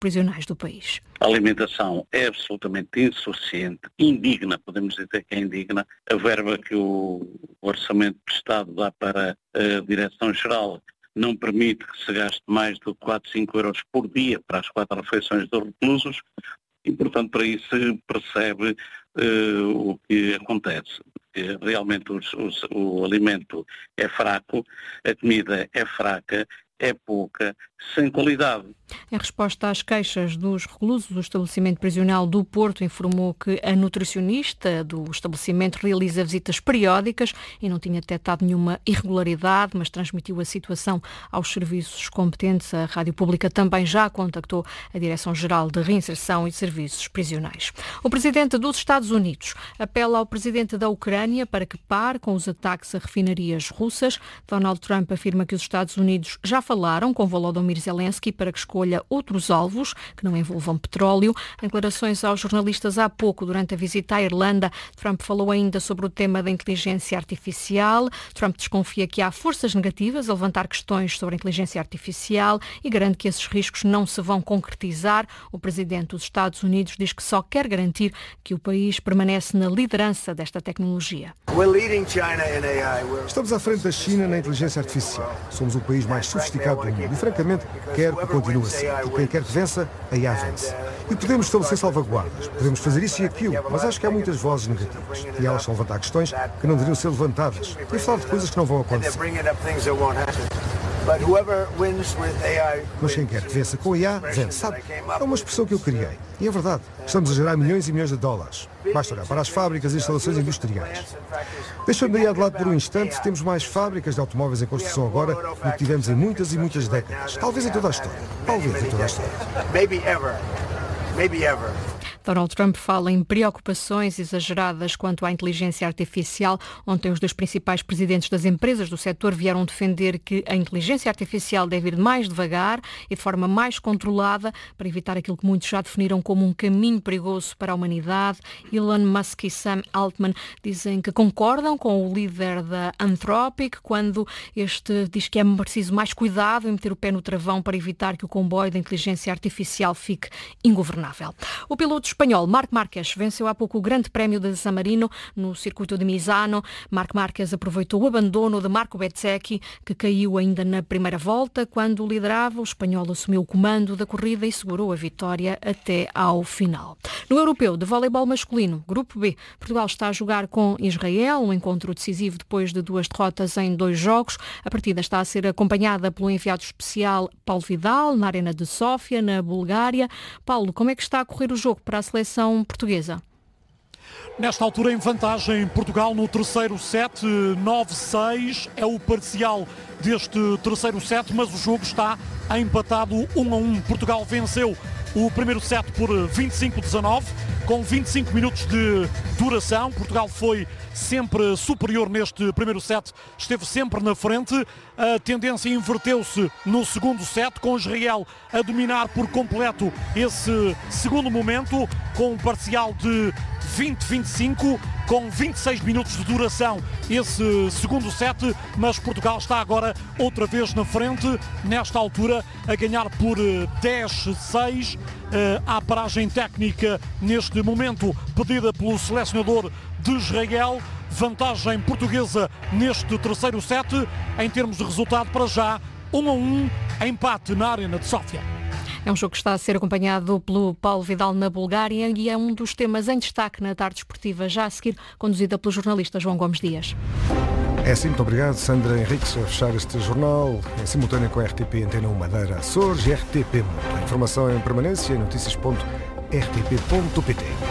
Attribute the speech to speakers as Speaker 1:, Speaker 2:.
Speaker 1: prisionais do país.
Speaker 2: A alimentação é absolutamente insuficiente, indigna, podemos dizer que é indigna. A verba que o Orçamento do Estado dá para a Direção-Geral não permite que se gaste mais do que 4, 5 euros por dia para as 4 refeições dos reclusos e, portanto, para isso se percebe o que acontece. Realmente o alimento é fraco, a comida é fraca, é pouca, sem qualidade.
Speaker 1: Em resposta às queixas dos reclusos, o estabelecimento prisional do Porto informou que a nutricionista do estabelecimento realiza visitas periódicas e não tinha detectado nenhuma irregularidade, mas transmitiu a situação aos serviços competentes. A Rádio Pública também já contactou a Direção-Geral de Reinserção e Serviços Prisionais. O presidente dos Estados Unidos apela ao presidente da Ucrânia para que pare com os ataques a refinarias russas. Donald Trump afirma que os Estados Unidos já falaram com Volodymyr Zelensky para que escolha outros alvos que não envolvam petróleo. Em declarações aos jornalistas há pouco, durante a visita à Irlanda, Trump falou ainda sobre o tema da inteligência artificial. Trump desconfia que há forças negativas a levantar questões sobre a inteligência artificial e garante que esses riscos não se vão concretizar. O presidente dos Estados Unidos diz que só quer garantir que o país permanece na liderança desta tecnologia.
Speaker 3: Estamos à frente da China na inteligência artificial. Somos o país mais sofisticado do mundo e, francamente, quero que continue assim. E quem quer que vença, a IA vence. E podemos estabelecer salvaguardas, podemos fazer isso e aquilo, mas acho que há muitas vozes negativas. E elas são levantar questões que não deveriam ser levantadas e falar de coisas que não vão acontecer. Mas quem quer que vença com a IA, vence, sabe? É uma expressão que eu criei. E é verdade. Estamos a gerar milhões e milhões de dólares. Basta olhar para as fábricas e instalações industriais. Deixando a IA de lado por um instante, temos mais fábricas de automóveis em construção agora do que tivemos em muitas e muitas décadas. Talvez em toda a história. Talvez em toda a história.
Speaker 1: Donald Trump fala em preocupações exageradas quanto à inteligência artificial. Ontem, os dois principais presidentes das empresas do setor vieram defender que a inteligência artificial deve ir mais devagar e de forma mais controlada para evitar aquilo que muitos já definiram como um caminho perigoso para a humanidade. Elon Musk e Sam Altman dizem que concordam com o líder da Anthropic quando este diz que é preciso mais cuidado em meter o pé no travão para evitar que o comboio da inteligência artificial fique ingovernável. O piloto espanhol Marc Márquez venceu há pouco o Grande Prémio de San Marino no circuito de Misano. Marc Márquez aproveitou o abandono de Marco Bezzecchi, que caiu ainda na primeira volta. Quando liderava, o espanhol assumiu o comando da corrida e segurou a vitória até ao final. No Europeu de Voleibol Masculino, Grupo B, Portugal está a jogar com Israel, um encontro decisivo depois de 2 derrotas em 2 jogos. A partida está a ser acompanhada pelo enviado especial Paulo Vidal, na Arena de Sófia, na Bulgária. Paulo, como é que está a correr o jogo para a seleção portuguesa?
Speaker 4: Nesta altura em vantagem Portugal no terceiro set, 9-6 é o parcial deste terceiro set, mas o jogo está empatado 1-1. Portugal venceu o primeiro set por 25-19, com 25 minutos de duração. Portugal foi sempre superior neste primeiro set, esteve sempre na frente. A tendência inverteu-se no segundo set, com Israel a dominar por completo esse segundo momento, com um parcial de 20-25, com 26 minutos de duração esse segundo set, mas Portugal está agora outra vez na frente, nesta altura a ganhar por 10-6. Há paragem técnica neste momento pedida pelo selecionador de Israel. Vantagem portuguesa neste terceiro set. Em termos de resultado, para já 1-1, empate na Arena de Sófia.
Speaker 1: É um jogo que está a ser acompanhado pelo Paulo Vidal na Bulgária e é um dos temas em destaque na tarde esportiva, já a seguir, conduzida pelo jornalista João Gomes Dias.
Speaker 3: É assim, muito obrigado, Sandra Henriques, a fechar este jornal em simultâneo com a RTP Antena 1 Madeira Açores e RTP Mundo. A informação em permanência em notícias.rtp.pt.